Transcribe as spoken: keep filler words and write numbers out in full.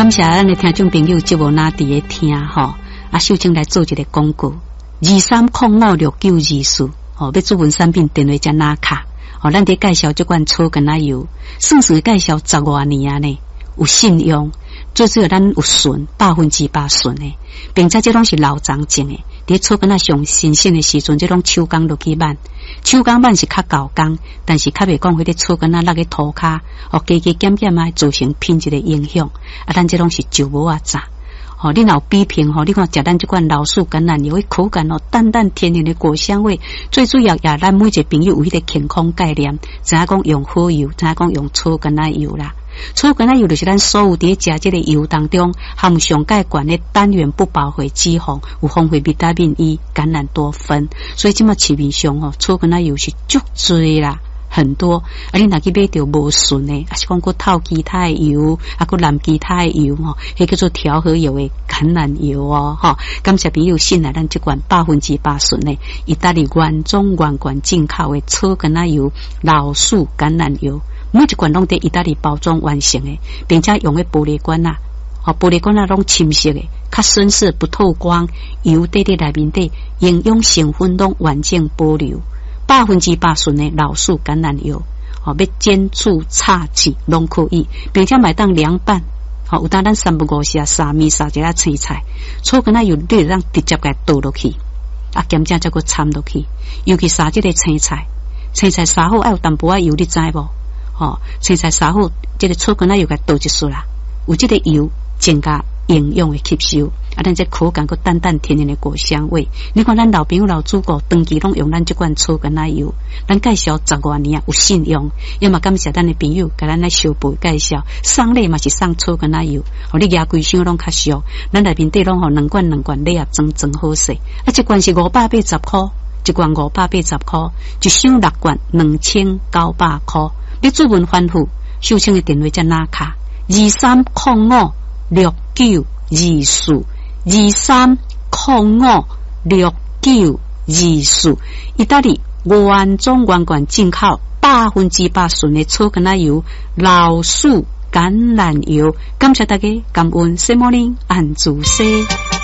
感谢咱的听众朋友节目哪伫咧听吼，啊，秀清来做一个广告，二三零五六九二四，哦，要主文产品电话加拿卡，哦，咱伫介绍这款草根仔油，算是介绍十多年啊呢，有信用，最主要咱有纯，百分之百纯的，并且这拢是老长种的，伫草根仔上新鲜的时阵，这种手工落去挽。手工挽是较高工，但是较袂讲迄个草根仔落去涂骹，哦，加加减减啊，造成品质的影响。啊，咱这拢是旧无啊杂。哦，你若有比拼吼，你看食咱这款老树橄榄油，迄口感哦，淡淡甜甜的果香味。最主要也咱每一个朋友有迄个健康概念，知影讲用好油，知影讲用草根仔油啦。草根仔油就是咱所有伫食这个油当中含上介悬的单元不饱和脂肪，有丰富维他命 E、橄榄多酚，所以即马市面上吼草根仔油是足多啦，很多。啊，你若去买着无纯的，啊是讲佫透其他的油，啊佫蓝其他的油吼，迄叫做调和油的橄榄油哦，吼。感谢朋友信赖咱这款百分之百纯的意大利原装原罐进口的草根仔油、老树橄榄油。每一罐拢伫意大利包装完成的，并且用的玻璃罐啊，哦，玻璃罐啊拢深色的，较深色不透光，油滴滴内面底营养成分拢完整保留，百分之百纯的老树橄榄油，哦，要煎煮炒制拢可以，并且买当凉拌，哦，有当咱三不五时啊，沙米沙一下青菜，草根仔油你就让直接给倒落去，啊，咸正再个掺落去，尤其沙这个青菜，青菜沙好爱有淡薄仔油，你知无？哦，青菜沙好，这个草根仔油给倒一束啦，有这个油增加营养的吸收，啊，咱这口感个淡淡甜甜的果香味。你看咱老朋友老祖国长期拢用咱这款草根仔油，咱介绍十多年啊，有信用。要么感谢咱的朋友，给咱来小辈介绍，送礼嘛是送草根仔油，哦，你牙规箱拢较俗，咱内面底拢吼两罐两罐礼盒装装好势，啊，一罐是五百八十块，一罐五百八十块，一箱六罐两千九百块。你主文反复，秀清的电话在哪卡？二三零五六九二四，二三零五六九二四。意大利原装原罐进口，百分之百纯的草根仔油、老树橄榄油。感谢大家，感恩 Good morning， 安主西。